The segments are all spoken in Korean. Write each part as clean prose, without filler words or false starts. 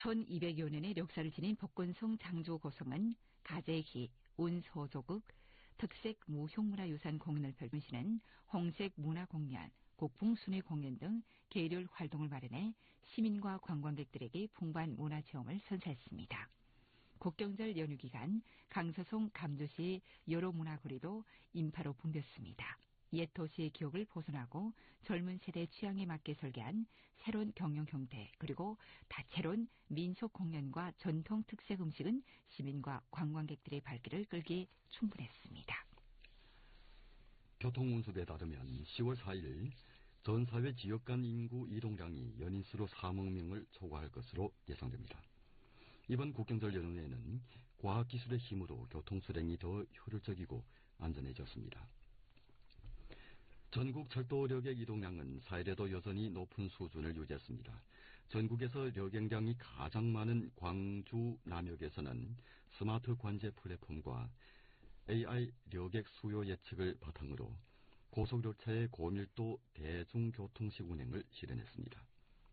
1200여 년의 역사를 지닌 복건성 장조고성은 가재희, 운서조국, 특색 무형문화유산 공연을 펼치는 홍색 문화공연, 곡풍순회 공연 등 계열 활동을 마련해 시민과 관광객들에게 풍부한 문화체험을 선사했습니다. 국경절 연휴 기간 강서송 감주시의 여러 문화거리도 인파로 붐볐습니다. 옛 도시의 기억을 보존하고 젊은 세대 취향에 맞게 설계한 새로운 경영 형태 그리고 다채로운 민속 공연과 전통 특색 음식은 시민과 관광객들의 발길을 끌기 충분했습니다. 교통운수부에 따르면 10월 4일 전사회 지역 간 인구 이동량이 연인수로 3억 명을 초과할 것으로 예상됩니다. 이번 국경절 연휴에는 과학기술의 힘으로 교통수행이 더 효율적이고 안전해졌습니다. 전국 철도 여객 이동량은 4일에도 여전히 높은 수준을 유지했습니다. 전국에서 여객량이 가장 많은 광주 남역에서는 스마트 관제 플랫폼과 AI 여객 수요 예측을 바탕으로 고속열차의 고밀도 대중교통식 운행을 실현했습니다.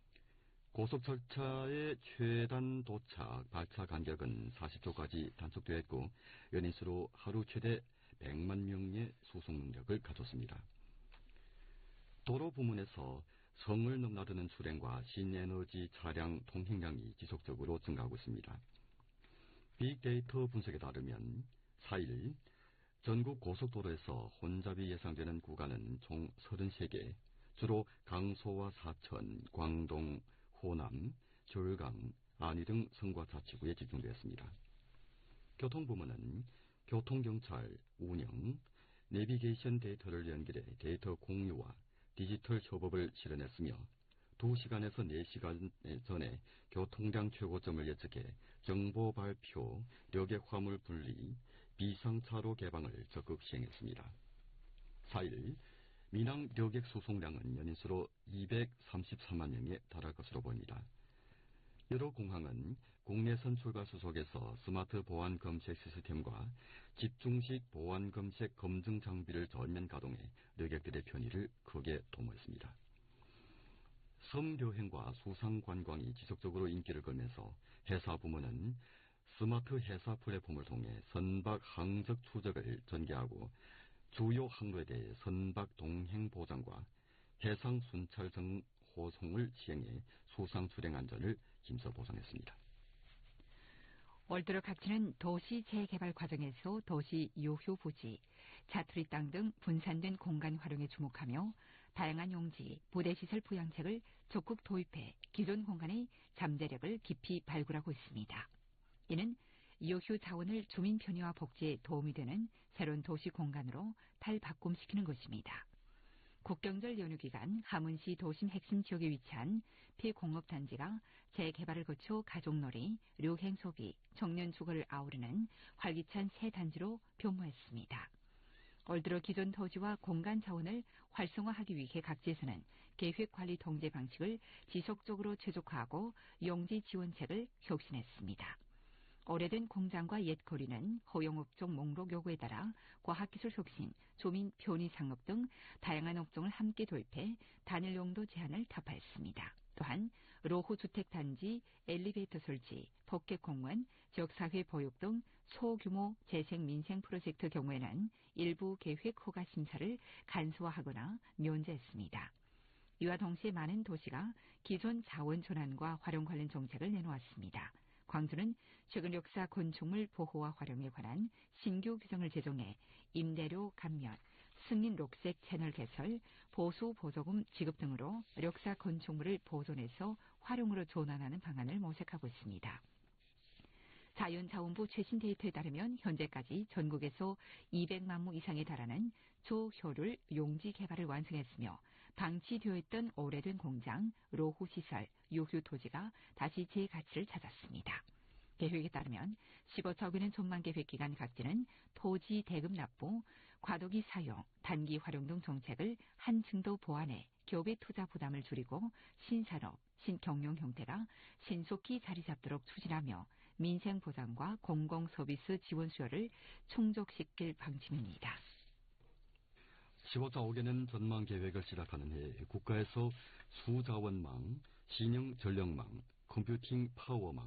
고속철차의 최단 도착 발차 간격은 40초까지 단축되었고 연인수로 하루 최대 100만 명의 수송 능력을 갖췄습니다. 도로 부문에서 성을 넘나드는 수량과 신에너지 차량 통행량이 지속적으로 증가하고 있습니다. 빅데이터 분석에 따르면 4일 전국 고속도로에서 혼잡이 예상되는 구간은 총 33개, 주로 강소와 사천, 광동, 호남, 절강, 안위 등 성과 자치구에 집중되었습니다. 교통부문은 교통경찰, 운영, 내비게이션 데이터를 연결해 데이터 공유와 디지털 협업을 실현했으며 2시간에서 4시간 전에 교통량 최고점을 예측해 정보 발표, 여객 화물 분리, 비상차로 개방을 적극 시행했습니다. 4일 민항 여객 수송량은 연인수로 233만 명에 달할 것으로 보입니다. 여러 공항은 국내선 출발 수속에서 스마트 보안 검색 시스템과 집중식 보안 검색 검증 장비를 전면 가동해 여객들의 편의를 크게 도모했습니다. 섬 여행과 수상 관광이 지속적으로 인기를 끌면서 해사 부문은 스마트 해사 플랫폼을 통해 선박 항적 추적을 전개하고 주요 항로에 대해 선박 동행 보장과 해상 순찰 등 호송을 시행해 수상 출행 안전을 힘써 보장했습니다. 올 들어 각지는 도시 재개발 과정에서 도시 유휴 부지, 자투리 땅 등 분산된 공간 활용에 주목하며 다양한 용지, 부대시설 부양책을 적극 도입해 기존 공간의 잠재력을 깊이 발굴하고 있습니다. 이는 유휴 자원을 주민 편의와 복지에 도움이 되는 새로운 도시 공간으로 탈바꿈시키는 것입니다. 국경절 연휴 기간 함은시 도심 핵심 지역에 위치한 피공업단지가 재개발을 거쳐 가족놀이, 류행소비, 청년 주거를 아우르는 활기찬 새 단지로 변모했습니다. 올 들어 기존 토지와 공간 자원을 활성화하기 위해 각지에서는 계획관리 통제 방식을 지속적으로 최적화하고 용지 지원책을 혁신했습니다. 오래된 공장과 옛 거리는 허용업종 목록 요구에 따라 과학기술 혁신, 주민 편의 상업 등 다양한 업종을 함께 도입해 단일 용도 제한을 타파했습니다. 또한 로후주택단지, 엘리베이터 설치, 포켓 공원, 지역사회 보육 등 소규모 재생 민생 프로젝트 경우에는 일부 계획 허가 심사를 간소화하거나 면제했습니다. 이와 동시에 많은 도시가 기존 자원 전환과 활용 관련 정책을 내놓았습니다. 광주는 최근 역사 건축물 보호와 활용에 관한 신규 규정을 제정해 임대료 감면, 승인 녹색 채널 개설, 보수 보조금 지급 등으로 역사 건축물을 보존해서 활용으로 전환하는 방안을 모색하고 있습니다. 자연자원부 최신 데이터에 따르면 현재까지 전국에서 200만 무 이상에 달하는 조효율 용지 개발을 완성했으며 방치되어 있던 오래된 공장, 로후시설, 유휴 토지가 다시 재가치를 찾았습니다. 계획에 따르면 15척에는 전망 계획 기간 각지는 토지 대금 납부, 과도기 사용, 단기 활용 등 정책을 한층 더 보완해 기업의 투자 부담을 줄이고 신산업, 신경영 형태가 신속히 자리 잡도록 추진하며 민생 보장과 공공 서비스 지원 수요를 충족시킬 방침입니다. 15차 5개년 전망 계획을 시작하는 해 국가에서 수자원망, 신형 전력망, 컴퓨팅 파워망